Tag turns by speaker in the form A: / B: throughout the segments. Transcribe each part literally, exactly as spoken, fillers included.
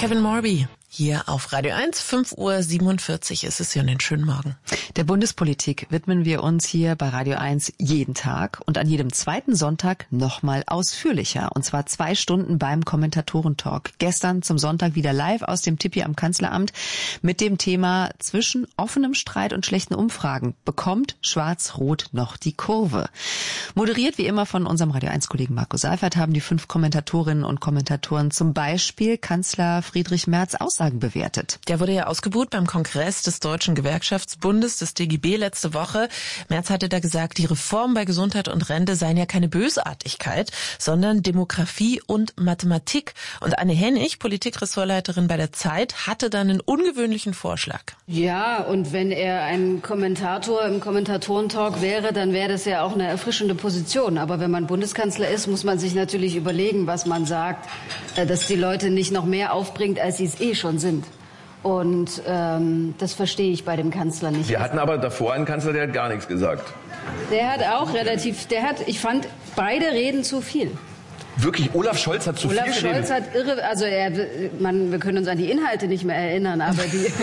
A: Kevin Morby. Hier auf Radio eins, fünf Uhr siebenundvierzig ist es hier, und einen schönen Morgen.
B: Der Bundespolitik widmen wir uns hier bei Radio eins jeden Tag und an jedem zweiten Sonntag nochmal ausführlicher. Und zwar zwei Stunden beim Kommentatorentalk. Gestern zum Sonntag wieder live aus dem Tipi am Kanzleramt mit dem Thema zwischen offenem Streit und schlechten Umfragen. Bekommt Schwarz-Rot noch die Kurve? Moderiert wie immer von unserem Radio eins-Kollegen Marco Seifert haben die fünf Kommentatorinnen und Kommentatoren zum Beispiel Kanzler Friedrich Merz Aussagen bewertet.
A: Der wurde ja ausgebuht beim Kongress des Deutschen Gewerkschaftsbundes, des D G B, letzte Woche. Merz hatte da gesagt, die Reformen bei Gesundheit und Rente seien ja keine Bösartigkeit, sondern Demografie und Mathematik. Und Anne Hennig, Politikressortleiterin bei der Zeit, hatte dann einen ungewöhnlichen Vorschlag.
C: Ja, und wenn er ein Kommentator im Kommentatorentalk wäre, dann wäre das ja auch eine erfrischende Position. Aber wenn man Bundeskanzler ist, muss man sich natürlich überlegen, was man sagt, dass die Leute nicht noch mehr aufbringt, als sie es eh schon sind. Und ähm, das verstehe ich bei dem Kanzler nicht.
D: Wir hatten aber davor einen Kanzler, der hat gar nichts gesagt.
C: Der hat auch relativ, der hat, ich fand, beide reden zu viel.
D: Wirklich, Olaf Scholz hat zu
C: Olaf
D: viel
C: Scholz
D: geredet.
C: hat irre, also er, man, wir können uns an die Inhalte nicht mehr erinnern, aber die...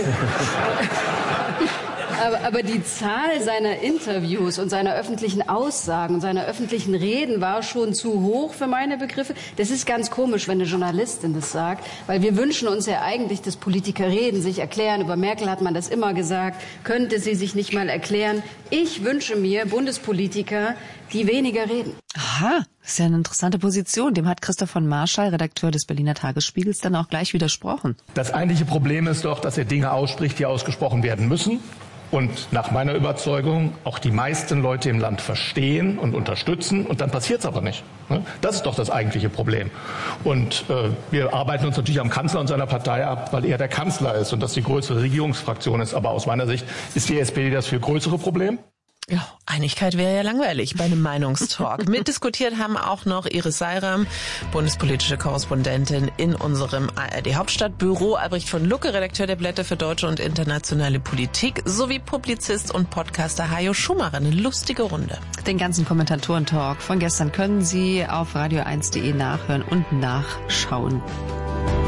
C: Aber, aber die Zahl seiner Interviews und seiner öffentlichen Aussagen und seiner öffentlichen Reden war schon zu hoch für meine Begriffe. Das ist ganz komisch, wenn eine Journalistin das sagt, weil wir wünschen uns ja eigentlich, dass Politiker reden, sich erklären. Über Merkel hat man das immer gesagt, könnte sie sich nicht mal erklären. Ich wünsche mir Bundespolitiker, die weniger reden.
B: Aha, das ist ja eine interessante Position. Dem hat Christoph von Marschall, Redakteur des Berliner Tagesspiegels, dann auch gleich widersprochen.
E: Das eigentliche Problem ist doch, dass er Dinge ausspricht, die ausgesprochen werden müssen. Und nach meiner Überzeugung auch die meisten Leute im Land verstehen und unterstützen. Und dann passiert es aber nicht. Das ist doch das eigentliche Problem. Und äh, wir arbeiten uns natürlich am Kanzler und seiner Partei ab, weil er der Kanzler ist und das die größere Regierungsfraktion ist. Aber aus meiner Sicht ist die S P D das viel größere Problem.
A: Ja, Einigkeit wäre ja langweilig bei einem Meinungstalk. Mitdiskutiert haben auch noch Iris Seiram, bundespolitische Korrespondentin in unserem A R D-Hauptstadtbüro, Albrecht von Lucke, Redakteur der Blätter für deutsche und internationale Politik, sowie Publizist und Podcaster Hajo Schumacher. Eine lustige Runde.
B: Den ganzen Kommentatoren-Talk von gestern können Sie auf radio eins punkt de nachhören und nachschauen.